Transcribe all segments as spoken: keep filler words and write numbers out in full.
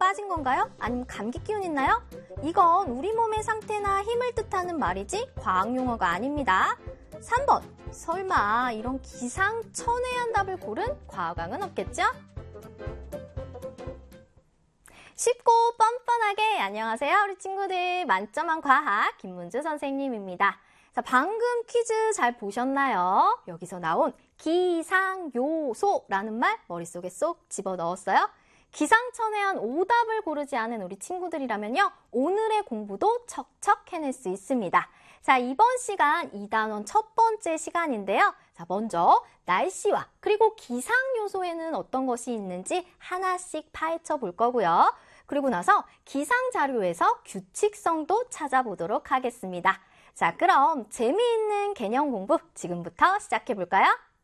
빠진 건가요? 아니면 감기 기운 있나요? 이건 우리 몸의 상태나 힘을 뜻하는 말이지 과학 용어가 아닙니다. 삼 번, 설마 이런 기상천외한 답을 고른 과학왕은 없겠죠? 쉽고 뻔뻔하게 안녕하세요 우리 친구들, 만점한 과학 김문주 선생님입니다. 자, 방금 퀴즈 잘 보셨나요? 여기서 나온 기상요소라는 말 머릿속에 쏙 집어넣었어요? 기상천외한 오답을 고르지 않은 우리 친구들이라면요, 오늘의 공부도 척척 해낼 수 있습니다. 자, 이번 시간 이 단원 첫 번째 시간인데요. 자, 먼저 날씨와 그리고 기상 요소에는 어떤 것이 있는지 하나씩 파헤쳐 볼 거고요. 그리고 나서 기상 자료에서 규칙성도 찾아보도록 하겠습니다. 자, 그럼 재미있는 개념 공부 지금부터 시작해 볼까요?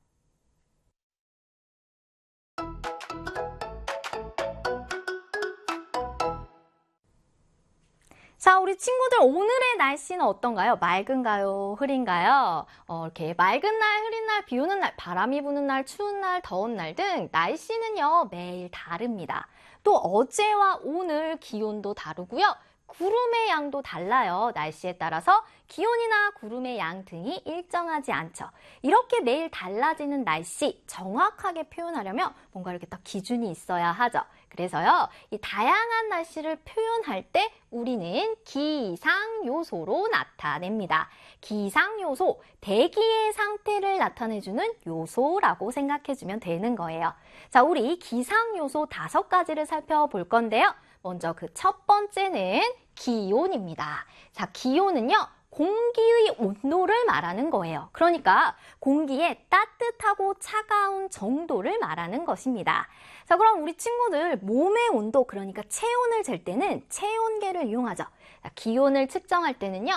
자, 우리 친구들 오늘의 날씨는 어떤가요? 맑은가요? 흐린가요? 어, 이렇게 맑은 날, 흐린 날, 비 오는 날, 바람이 부는 날, 추운 날, 더운 날 등 날씨는요, 매일 다릅니다. 또 어제와 오늘 기온도 다르고요. 구름의 양도 달라요. 날씨에 따라서 기온이나 구름의 양 등이 일정하지 않죠. 이렇게 매일 달라지는 날씨 정확하게 표현하려면 뭔가 이렇게 딱 기준이 있어야 하죠. 그래서요, 이 다양한 날씨를 표현할 때 우리는 기상요소로 나타냅니다. 기상요소, 대기의 상태를 나타내주는 요소라고 생각해주면 되는 거예요. 자, 우리 기상요소 다섯 가지를 살펴볼 건데요. 먼저 그 첫 번째는 기온입니다. 자, 기온은요, 공기의 온도를 말하는 거예요. 그러니까 공기의 따뜻하고 차가운 정도를 말하는 것입니다. 자, 그럼 우리 친구들 몸의 온도, 그러니까 체온을 잴 때는 체온계를 이용하죠. 자, 기온을 측정할 때는요,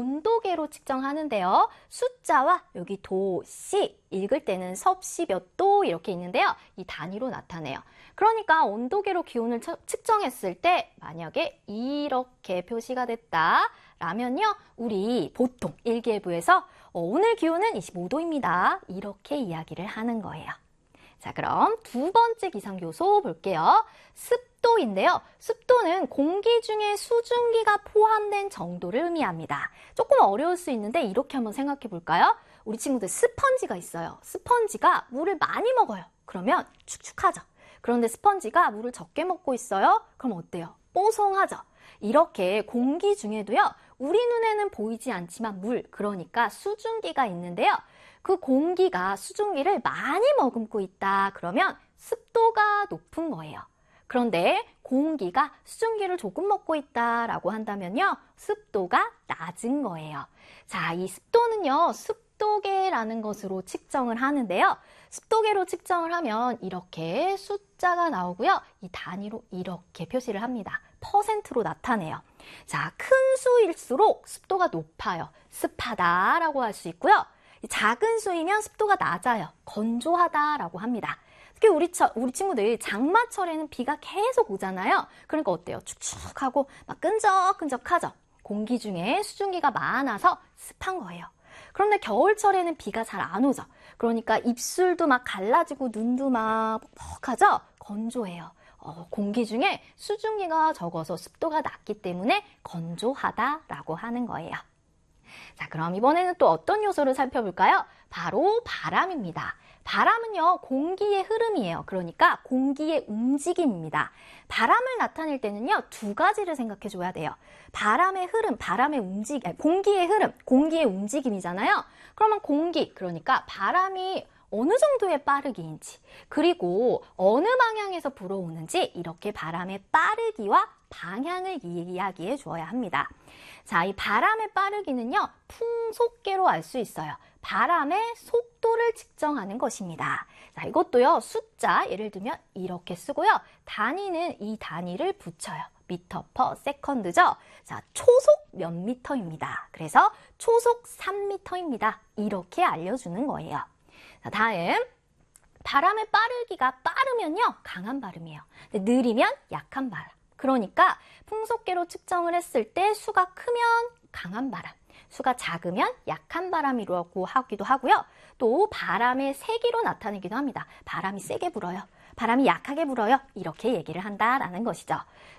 온도계로 측정하는데요. 숫자와 여기 도, 씨, 읽을 때는 섭씨 몇 도 이렇게 있는데요. 이 단위로 나타내요. 그러니까 온도계로 기온을 측정했을 때 만약에 이렇게 표시가 됐다 라면요, 우리 보통 일기예보에서 어, 오늘 기온은 이십오 도입니다. 이렇게 이야기를 하는 거예요. 자, 그럼 두 번째 기상요소 볼게요. 습도인데요. 습도는 공기 중에 수증기가 포함된 정도를 의미합니다. 조금 어려울 수 있는데 이렇게 한번 생각해 볼까요? 우리 친구들 스펀지가 있어요. 스펀지가 물을 많이 먹어요. 그러면 축축하죠. 그런데 스펀지가 물을 적게 먹고 있어요. 그럼 어때요? 뽀송하죠. 이렇게 공기 중에도요, 우리 눈에는 보이지 않지만 물, 그러니까 수증기가 있는데요. 그 공기가 수증기를 많이 머금고 있다 그러면 습도가 높은 거예요. 그런데 공기가 수증기를 조금 먹고 있다라고 한다면요, 습도가 낮은 거예요. 자, 이 습도는요, 습도계라는 것으로 측정을 하는데요. 습도계로 측정을 하면 이렇게 숫자가 나오고요. 이 단위로 이렇게 표시를 합니다. 퍼센트로 나타내요. 자, 큰 수일수록 습도가 높아요. 습하다라고 할 수 있고요. 작은 수이면 습도가 낮아요. 건조하다라고 합니다. 특히 우리, 처, 우리 친구들 장마철에는 비가 계속 오잖아요. 그러니까 어때요? 축축하고 막 끈적끈적하죠. 공기 중에 수증기가 많아서 습한 거예요. 그런데 겨울철에는 비가 잘 안 오죠. 그러니까 입술도 막 갈라지고 눈도 막 퍽퍽하죠. 건조해요. 어, 공기 중에 수증기가 적어서 습도가 낮기 때문에 건조하다라고 하는 거예요. 자, 그럼 이번에는 또 어떤 요소를 살펴볼까요? 바로 바람입니다. 바람은요, 공기의 흐름이에요. 그러니까 공기의 움직임입니다. 바람을 나타낼 때는요, 두 가지를 생각해 줘야 돼요. 바람의 흐름, 바람의 움직임, 공기의 흐름, 공기의 움직임이잖아요. 그러면 공기, 그러니까 바람이 어느 정도의 빠르기인지, 그리고 어느 방향에서 불어오는지 이렇게 바람의 빠르기와 방향을 이야기해 주어야 합니다. 자, 이 바람의 빠르기는요, 풍속계로 알 수 있어요. 바람의 속도를 측정하는 것입니다. 자, 이것도요, 숫자, 예를 들면 이렇게 쓰고요. 단위는 이 단위를 붙여요. 미터 퍼 세컨드죠. 자, 초속 몇 미터입니다. 그래서 초속 삼 미터입니다. 이렇게 알려주는 거예요. 자, 다음. 바람의 빠르기가 빠르면요, 강한 바람이에요. 느리면 약한 바람. 그러니까 풍속계로 측정을 했을 때 수가 크면 강한 바람, 수가 작으면 약한 바람이라고 하기도 하고요. 또 바람의 세기로 나타내기도 합니다. 바람이 세게 불어요. 바람이 약하게 불어요. 이렇게 얘기를 한다라는 것이죠.